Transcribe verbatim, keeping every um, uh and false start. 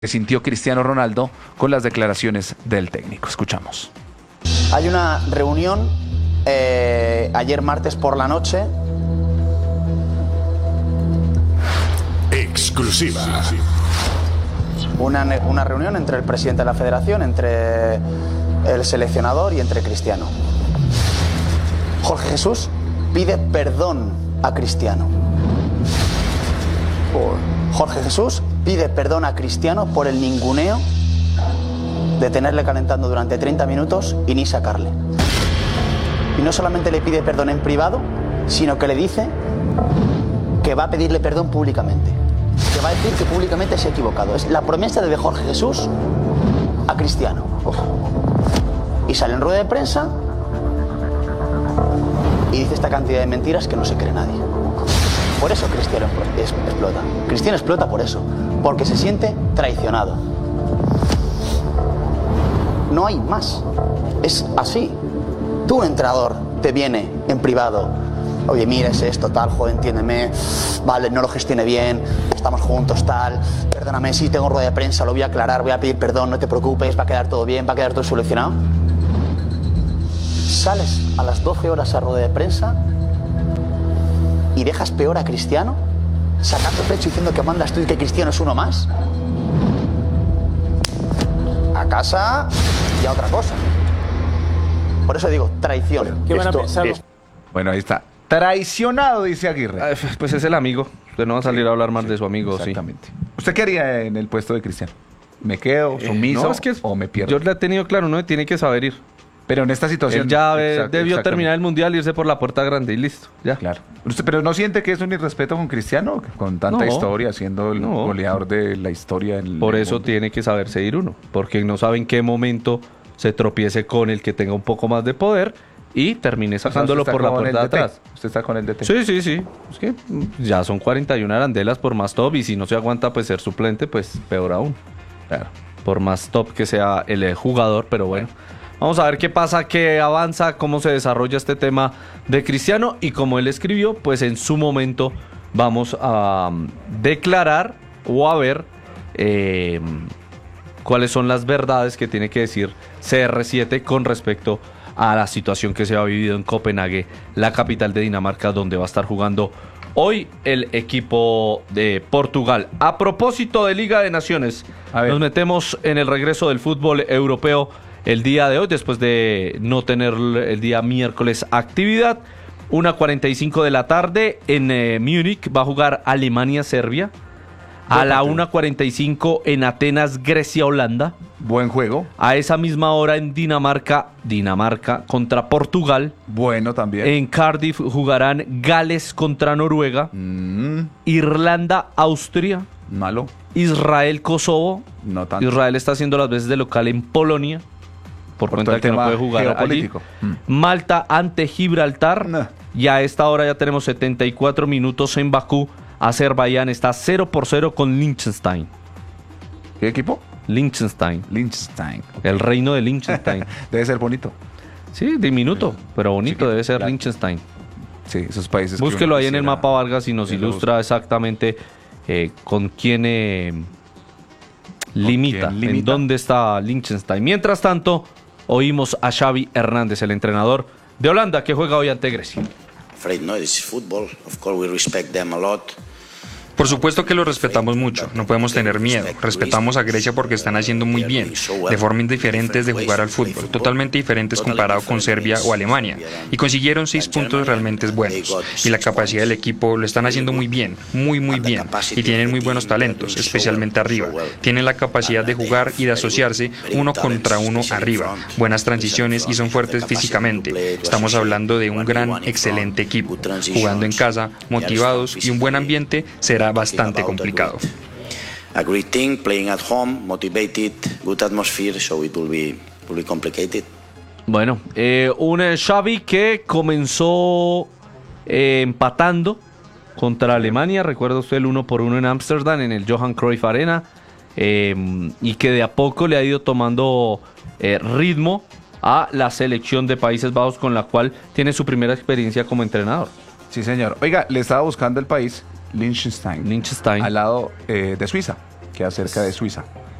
que sintió Cristiano Ronaldo con las declaraciones del técnico. Escuchamos. Hay una reunión eh, ayer martes por la noche. Exclusiva. Una, una reunión entre el presidente de la federación, entre el seleccionador y entre Cristiano. Jorge Jesús pide perdón a Cristiano. Jorge Jesús pide perdón a Cristiano por el ninguneo de tenerle calentando durante treinta minutos y ni sacarle. Y no solamente le pide perdón en privado, sino que le dice que va a pedirle perdón públicamente. Que va a decir que públicamente se ha equivocado. Es la promesa de Jorge Jesús a Cristiano. Y sale en rueda de prensa y dice esta cantidad de mentiras que no se cree nadie. Por eso Cristiano explota. Cristiano explota por eso. Porque se siente traicionado. No hay más. Es así. Tú, un entrenador, te viene en privado. Oye, mira, es esto, tal, joder, entiéndeme. Vale, no lo gestione bien. Estamos juntos, tal. Perdóname, sí, tengo rueda de prensa, lo voy a aclarar, voy a pedir perdón, no te preocupes, va a quedar todo bien, va a quedar todo solucionado. Sales a las doce horas a rueda de prensa y dejas peor a Cristiano, sacando pecho diciendo que mandas tú y que Cristiano es uno más. A casa y a otra cosa. Por eso digo, traición. ¿Qué van a pensar? Es... Bueno, ahí está. Traicionado, dice Aguirre. Ah, pues es el amigo. Usted no va a salir sí, a hablar más sí, de su amigo, exactamente. Sí. ¿Usted qué haría en el puesto de Cristiano? ¿Me quedo sumiso eh, no, es que o me pierdo? Yo le he tenido claro, ¿no? Tiene que saber ir. Pero en esta situación... Él ya eh, debió terminar el Mundial, irse por la puerta grande y listo, ya. Claro. Pero ¿no siente que es un irrespeto con Cristiano? Con tanta no, historia, siendo el no. goleador de la historia. En por el eso mundo. Tiene que saberse ir uno, porque no sabe en qué momento se tropiece con el que tenga un poco más de poder y termine sacándolo por la puerta de atrás. ¿Usted está con el D T? Sí, sí, sí. Es que ya son cuarenta y una arandelas por más top y si no se aguanta pues ser suplente, pues peor aún. Claro. Por más top que sea el jugador, pero bueno. Vamos a ver qué pasa, qué avanza, cómo se desarrolla este tema de Cristiano y como él escribió, pues en su momento vamos a um, declarar o a ver eh, cuáles son las verdades que tiene que decir C R siete con respecto a la situación que se ha vivido en Copenhague, la capital de Dinamarca, donde va a estar jugando hoy el equipo de Portugal. A propósito de Liga de Naciones, nos metemos en el regreso del fútbol europeo el día de hoy, después de no tener el día miércoles actividad. una cuarenta y cinco de la tarde en eh, Múnich va a jugar Alemania-Serbia. A la una cuarenta y cinco en Atenas, Grecia-Holanda. Buen juego. A esa misma hora en Dinamarca, Dinamarca contra Portugal. Bueno también. En Cardiff jugarán Gales contra Noruega. Mm. Irlanda-Austria. Malo. Israel-Kosovo. No tanto. Israel está haciendo las veces de local en Polonia. Por, por cuenta de que no puede jugar allí. Mm. Malta ante Gibraltar. No. Y a esta hora ya tenemos setenta y cuatro minutos en Bakú. Azerbaiyán está cero por cero con Liechtenstein. ¿Qué equipo? Liechtenstein. Liechtenstein. Okay. El reino de Liechtenstein. Debe ser bonito. Sí, diminuto, pero bonito, sí, debe ser claro. Liechtenstein. Sí, esos países. Búsquelo ahí en el mapa Vargas y nos ilustra exactamente eh, con quién eh, limita, quién limita, en dónde está Liechtenstein. Mientras tanto, oímos a Xavi Hernández, el entrenador de Holanda, que juega hoy ante Grecia. Afraid no, this is football. Of course we respect them a lot. Por supuesto que lo respetamos mucho, no podemos tener miedo. Respetamos a Grecia porque están haciendo muy bien, de formas diferentes de jugar al fútbol, totalmente diferentes comparado con Serbia o Alemania. Y consiguieron seis puntos realmente buenos. Y la capacidad del equipo lo están haciendo muy bien, muy muy bien. Y tienen muy buenos talentos, especialmente arriba. Tienen la capacidad de jugar y de asociarse uno contra uno arriba. Buenas transiciones y son fuertes físicamente. Estamos hablando de un gran, excelente equipo. Jugando en casa, motivados y un buen ambiente será bastante complicado. A great team playing at home, motivated, good atmosphere, so it will be, will be complicated. Bueno, eh, un Xavi que comenzó eh, empatando contra Alemania, recuerda usted el uno por uno en Ámsterdam, en el Johan Cruyff Arena, eh, y que de a poco le ha ido tomando eh, ritmo a la selección de Países Bajos, con la cual tiene su primera experiencia como entrenador. Sí, señor. Oiga, le estaba buscando el país, Liechtenstein. Liechtenstein. Al lado eh, de Suiza, que queda cerca de Suiza.